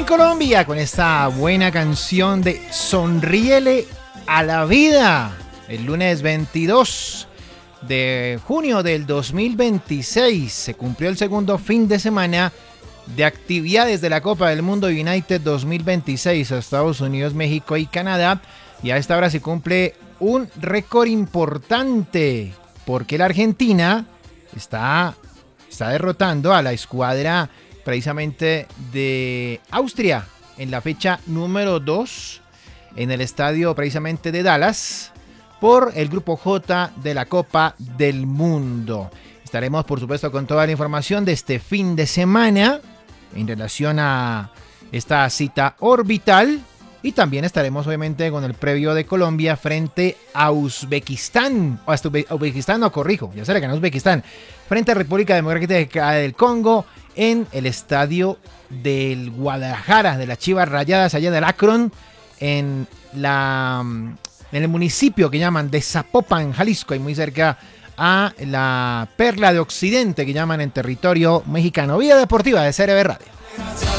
en Colombia con esta buena canción de Sonríele a la vida. El lunes 22 de junio del 2026 se cumplió el segundo fin de semana de actividades de la Copa del Mundo United 2026 a Estados Unidos, México y Canadá. Y a esta hora se cumple un récord importante porque la Argentina está derrotando a la escuadra precisamente de Austria en la fecha número 2 en el estadio precisamente de Dallas por el grupo J de la Copa del Mundo. Estaremos por supuesto con toda la información de este fin de semana en relación a esta cita orbital y también estaremos obviamente con el previo de Colombia frente a Uzbekistán, o hasta Uzbekistán no corrijo, ya se le ganó Uzbekistán, frente a República Democrática del Congo en el estadio del Guadalajara, de las Chivas Rayadas, allá del Akron, en el municipio que llaman de Zapopan, Jalisco, y muy cerca a la Perla de Occidente que llaman en territorio mexicano. Vida Deportiva de CRB Radio.